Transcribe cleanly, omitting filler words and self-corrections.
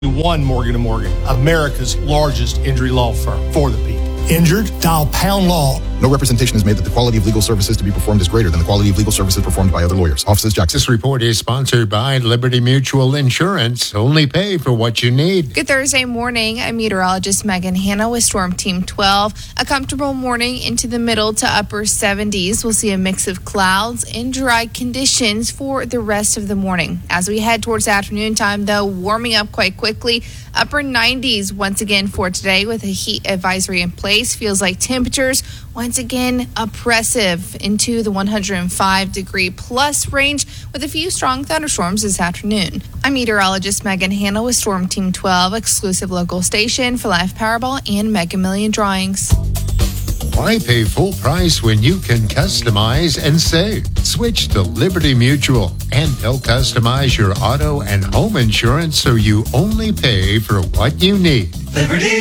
One Morgan & Morgan, America's largest injury law firm for the people. Injured? Dial Pound Law. No representation is made that the quality of legal services to be performed is greater than the quality of legal services performed by other lawyers. Offices Jackson. This report is sponsored by Liberty Mutual Insurance. Only pay for what you need. Good Thursday morning. I'm meteorologist Megan Hanna with Storm Team 12. A comfortable morning into the middle to upper 70s. We'll see a mix of clouds and dry conditions for the rest of the morning. As we head towards afternoon time, though, warming up quite quickly. Upper 90s once again for today with a heat advisory in place. Feels like temperatures once again oppressive into the 105 degree plus range with a few strong thunderstorms this afternoon. I'm meteorologist Megan Hanna with Storm Team 12, exclusive local station for Live Powerball and Mega Million drawings. Why pay full price when you can customize and save? Switch to Liberty Mutual, and they'll customize your auto and home insurance so you only pay for what you need. Liberty